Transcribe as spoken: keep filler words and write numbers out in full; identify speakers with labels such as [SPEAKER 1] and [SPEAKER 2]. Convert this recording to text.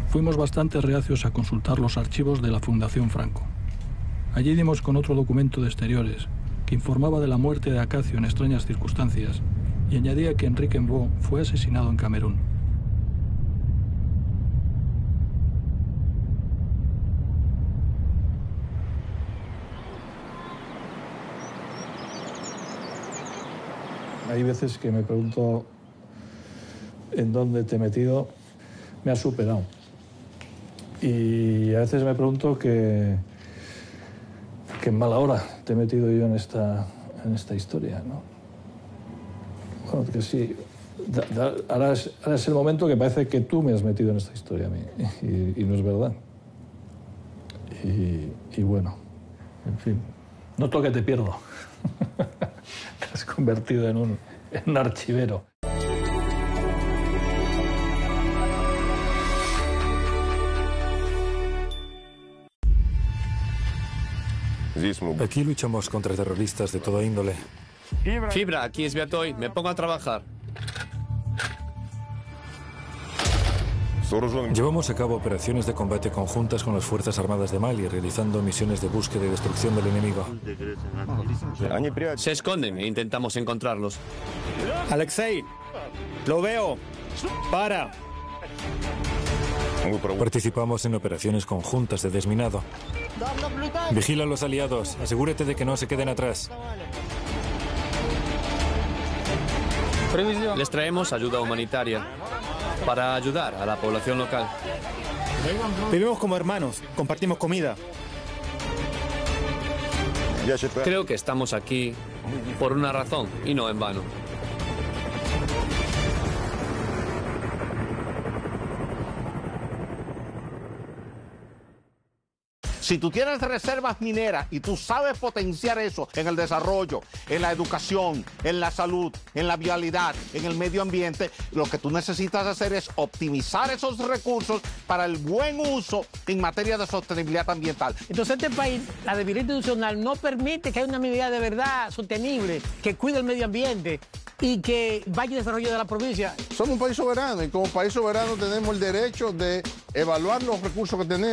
[SPEAKER 1] Fuimos bastante reacios a consultar los archivos de la Fundación Franco. Allí dimos con otro documento de exteriores que informaba de la muerte de Acacio en extrañas circunstancias y añadía que Enrique Mbó fue asesinado en Camerún. Hay veces que me pregunto en dónde te he metido. Me has superado. Y a veces me pregunto que, que en mala hora te he metido yo en esta, en esta historia, ¿no? Bueno, que sí, da, da, ahora, es, ahora es el momento que parece que tú me has metido en esta historia a mí, y, y no es verdad. Y, y bueno, en fin, noto que te pierdo. Te has convertido en un, en un archivero.
[SPEAKER 2] Aquí luchamos contra terroristas de toda índole.
[SPEAKER 3] Fibra, aquí es Beatoy. Me pongo a trabajar.
[SPEAKER 2] Llevamos a cabo operaciones de combate conjuntas con las Fuerzas Armadas de Mali, realizando misiones de búsqueda y destrucción del enemigo.
[SPEAKER 3] Se esconden e intentamos encontrarlos.
[SPEAKER 4] Alexei, lo veo. Para.
[SPEAKER 2] Participamos en operaciones conjuntas de desminado. Vigila a los aliados. Asegúrate de que no se queden atrás.
[SPEAKER 3] Les traemos ayuda humanitaria para ayudar a la población local.
[SPEAKER 4] Vivimos como hermanos, compartimos comida.
[SPEAKER 3] Creo que estamos aquí por una razón y no en vano.
[SPEAKER 5] Si tú tienes reservas mineras y tú sabes potenciar eso en el desarrollo, en la educación, en la salud, en la vialidad, en el medio ambiente, lo que tú necesitas hacer es optimizar esos recursos para el buen uso en materia de sostenibilidad ambiental.
[SPEAKER 6] Entonces este país, la debilidad institucional no permite que haya una medida de verdad sostenible, que cuide el medio ambiente y que vaya al desarrollo de la provincia.
[SPEAKER 7] Somos un país soberano y como país soberano tenemos el derecho de evaluar los recursos que tenemos.